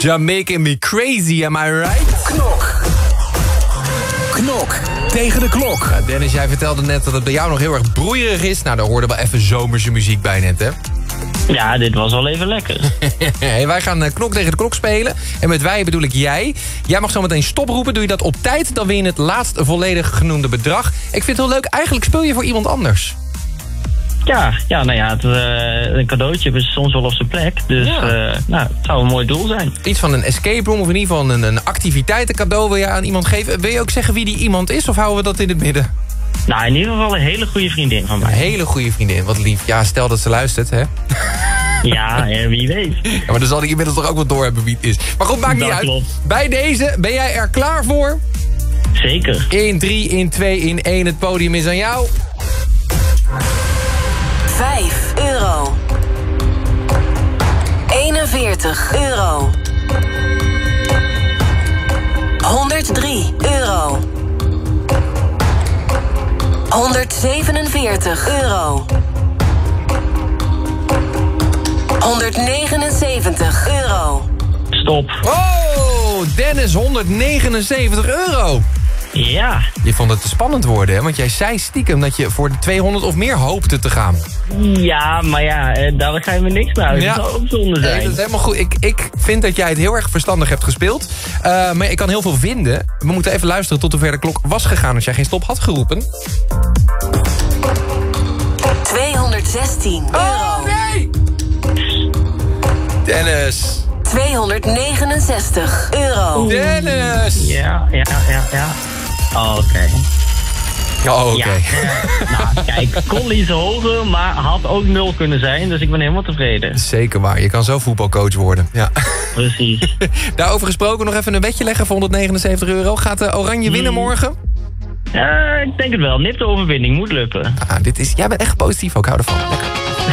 You're making me crazy, am I right? Knok tegen de klok. Ja, Dennis, jij vertelde net dat het bij jou nog heel erg broeierig is. Nou, daar hoorden we even zomerse muziek bij net, hè? Ja, dit was wel even lekker. Hey, wij gaan knok tegen de klok spelen. En met wij bedoel ik jij. Jij mag zo meteen stop roepen. Doe je dat op tijd, dan win je het laatst volledig genoemde bedrag. Ik vind het heel leuk. Eigenlijk speel je voor iemand anders. Ja, een cadeautje is soms wel op zijn plek. Dus het zou een mooi doel zijn. Iets van een escape room of in ieder geval een activiteitencadeau wil je aan iemand geven. Wil je ook zeggen wie die iemand is of houden we dat in het midden? Nou, in ieder geval een hele goede vriendin van mij. Een hele goede vriendin, wat lief. Ja, stel dat ze luistert, hè? Ja, wie weet. Ja, maar dan zal hij inmiddels toch ook wel doorhebben wie het is. Maar goed, maakt niet uit. Klopt. Bij deze, ben jij er klaar voor? Zeker. In 3, in 2, in 1. Het podium is aan jou. 5 euro. 41 euro. 103 euro. 147 euro. 179 euro. Stop. Oh, Dennis, 179 euro. Ja. Je vond het te spannend worden, hè? Want jij zei stiekem dat je voor de 200 of meer hoopte te gaan. Ja, maar ja, daar ga je me niks naar. Dat zou ook zonde zijn. Nee, dat is helemaal goed. Ik vind dat jij het heel erg verstandig hebt gespeeld. Maar ik kan heel veel vinden. We moeten even luisteren tot hoever de klok was gegaan als jij geen stop had geroepen. 216 euro. Oh, nee! Dennis. 269 euro. Dennis! Ja. Oh, oké. Oh, oké. Nou, kijk, kon iets hoger, maar had ook 0 kunnen zijn. Dus ik ben helemaal tevreden. Zeker waar. Je kan zo voetbalcoach worden. Ja. Precies. Daarover gesproken nog even een bedje leggen voor 179 euro. Gaat Oranje winnen morgen? Ik denk het wel. Nipte overwinning moet lukken. Jij bent echt positief ook. Hou ervan. Lekker.